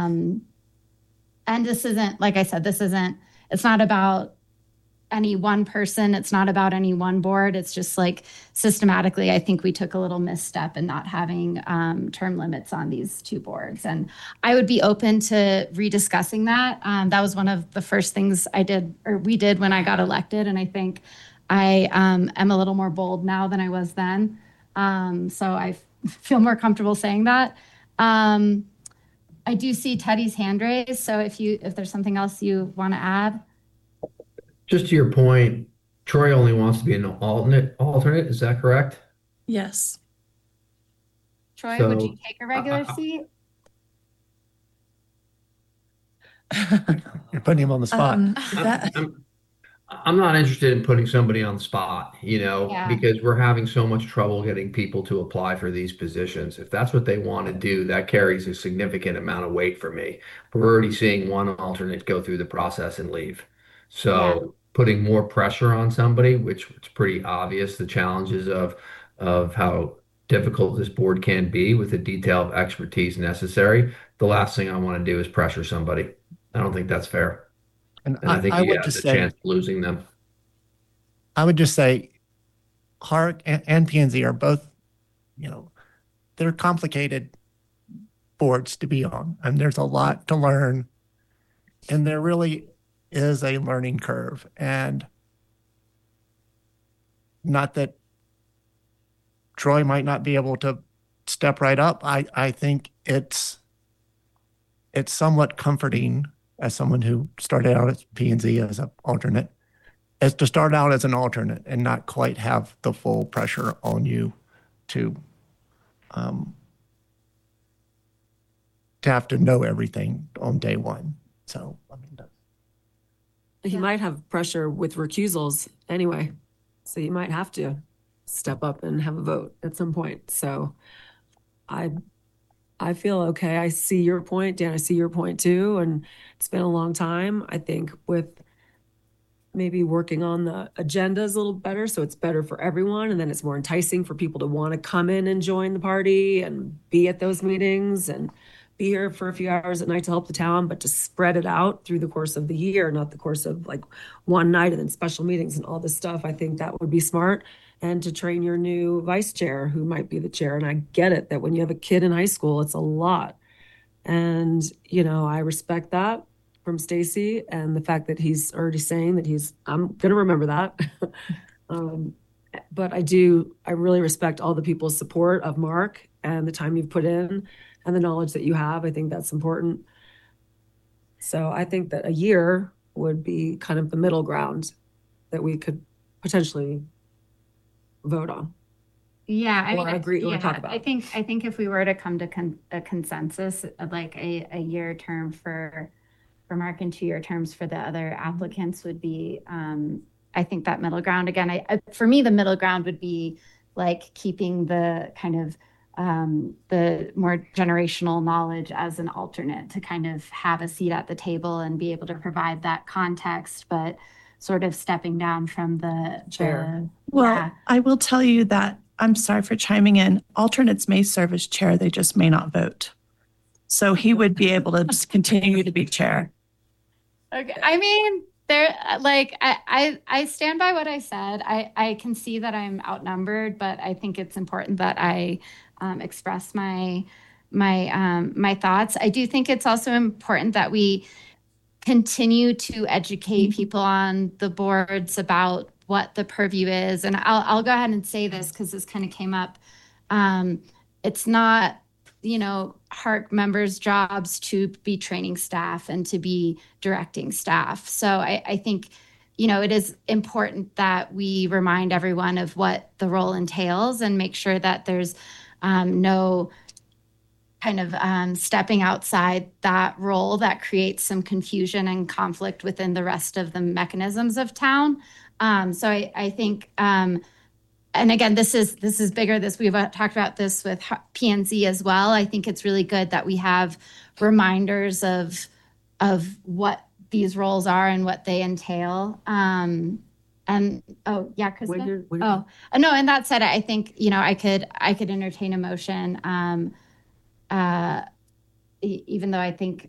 And this isn't, like I said, it's not about any one person. It's not about any one board. It's just like systematically, I think we took a little misstep in not having term limits on these two boards. And I would be open to rediscussing that. That was one of the first things we did when I got elected. And I think I am a little more bold now than I was then. So I feel more comfortable saying that. I do see Teddy's hand raised. So if there's something else you want to add. Just to your point, Troy only wants to be an alternate, is that correct? Yes. Troy, would you So take a I, regular I, seat? You're putting him on the spot. That I'm not interested in putting somebody on the spot, Yeah. because we're having so much trouble getting people to apply for these positions. If that's what they want to do, that carries a significant amount of weight for me. We're already seeing one alternate go through the process and leave. Yeah. So putting more pressure on somebody, which it's pretty obvious the challenges of how difficult this board can be with the detail of expertise necessary. The last thing I want to do is pressure somebody. I don't think that's fair. And And I think I you would have just the say, chance of losing them. Clark and PNZ are both, they're complicated boards to be on, and there's a lot to learn, and there really is a learning curve. And not that Troy might not be able to step right up. I think it's somewhat comforting as someone who started out at P&Z as an alternate, as to start out as an alternate and not quite have the full pressure on you to um, to have to know everything on day one. So I mean, He might have pressure with recusals anyway. So you might have to step up and have a vote at some point. So I feel okay. I see your point, Dan. I see your point too. And it's been a long time. I think with maybe working on the agendas a little better so it's better for everyone, and then it's more enticing for people to want to come in and join the party and be at those meetings and be here for a few hours at night to help the town, but to spread it out through the course of the year, not the course of like one night and then special meetings and all this stuff. I think that would be smart. And to train your new vice chair who might be the chair. And I get it that when you have a kid in high school, it's a lot. And, I respect that from Stacy, and the fact that he's already saying that I'm going to remember that. But I really respect all the people's support of Mark and the time you've put in and the knowledge that you have. I think that's important. So I think that a year would be kind of the middle ground that we could potentially vote on. Yeah, I Or mean, agree or yeah, talk about. I think if we were to come to a consensus, like a year term for Mark and 2-year terms for the other applicants would be, I think that middle ground again. For me, the middle ground would be like keeping the kind of the more generational knowledge as an alternate to kind of have a seat at the table and be able to provide that context, but sort of stepping down from the Chair. Well, yeah. I will tell you that, I'm sorry for chiming in. Alternates may serve as chair, they just may not vote. So he would be able to just continue to be chair. Okay. I mean, there, like, I stand by what I said. I can see that I'm outnumbered, but I think it's important that I express my thoughts. I do think it's also important that we continue to educate people on the boards about what the purview is. And I'll go ahead and say this because this kind of came up. It's not, HARC members' jobs to be training staff and to be directing staff. So I think, it is important that we remind everyone of what the role entails and make sure that there's no kind of stepping outside that role that creates some confusion and conflict within the rest of the mechanisms of town. So I think, and again, this is bigger. We've talked about this with PNC as well. I think it's really good that we have reminders of what these roles are and what they entail. And oh yeah, Krista. No, and that said, I think I could entertain a motion. Even though I think